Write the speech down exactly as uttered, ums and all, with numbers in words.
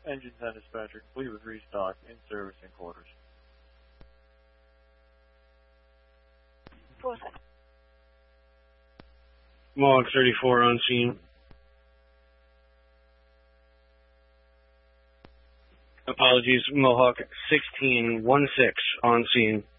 Engine ten dispatcher, complete with restock, in service in quarters. Four seconds. Mohawk thirty-four on scene. Apologies, Mohawk sixteen one six on scene.